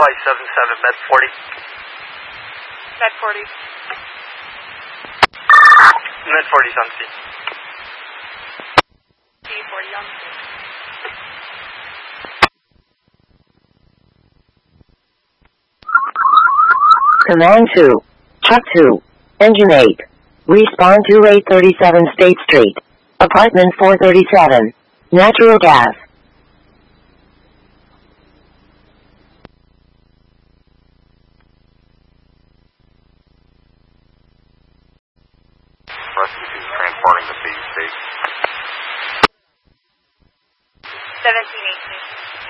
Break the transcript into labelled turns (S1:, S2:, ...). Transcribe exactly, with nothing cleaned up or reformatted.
S1: five seven seven, Med forty.
S2: Med forty.
S1: Med forty's on scene.
S2: D forty on scene.
S3: Command two. Truck two. Engine eight. Respawn to eight thirty-seven State Street. Apartment four thirty-seven. Natural gas.